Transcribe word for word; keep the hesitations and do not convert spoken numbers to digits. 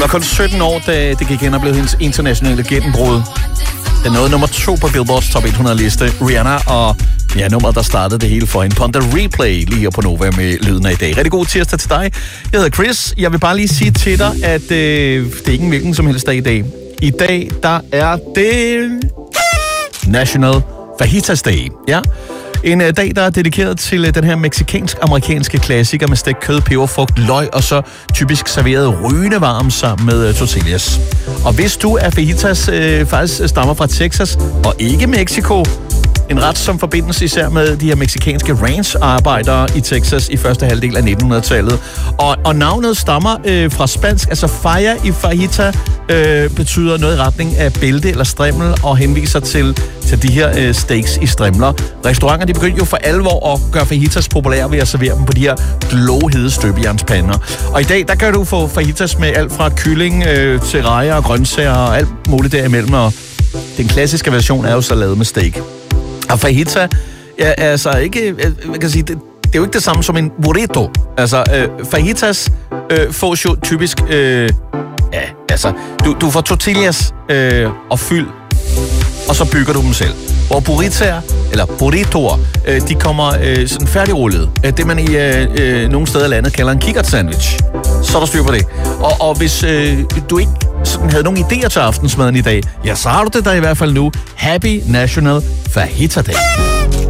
var kun sytten år, da det gik hen og blev hendes internationale gennembrud. Den nåede nummer to på Billboards top hundrede-liste. Rihanna og ja, nummeret, der startede det hele for hende. Pon The Replay lige her på Nova med lyden af i dag. Rigtig god tirsdag til dig. Jeg hedder Chris. Jeg vil bare lige sige til dig, at øh, det er ikke en hvilken som helst dag i dag. I dag, der er det National Fajitas Day. Ja. En uh, dag, der er dedikeret til uh, den her mexikansk-amerikanske klassiker med stegt kød, peberfrugt, løg og så typisk serveret rygende varm sammen med uh, tortillas. Og hvis du er fajitas uh, faktisk stammer fra Texas og ikke Mexico, en ret som forbindes især med de her mexikanske ranch-arbejdere i Texas i første halvdel af nittenhundredetallet. Og, og navnet stammer øh, fra spansk, altså falla i fajita øh, betyder noget i retning af bælte eller strimmel og henviser til, til de her øh, steaks i strimler. Restauranter, de begyndte jo for alvor at gøre fajitas populære ved at servere dem på de her glohede støbejernspander. Og i dag, der kan du få fajitas med alt fra kylling øh, til rejer og grøntsager og alt muligt derimellem. Og den klassiske version er jo så lavet med steak. Og fajita er altså ikke, man kan sige, det, det er jo ikke det samme som en burrito. Altså, øh, fajitas øh, fås jo typisk, øh, ja, altså, du, du får tortillas øh, og fyld, og så bygger du dem selv. Og burritoer, eller burritoer, øh, de kommer øh, sådan færdigrullet. Det man i øh, øh, nogle steder i landet kalder en kikkert sandwich. Så er der styr på det. Og, og hvis øh, du ikke sådan havde nogle idéer til aftensmaden i dag, ja, så har du det der i hvert fald nu. Happy National Fajita Day.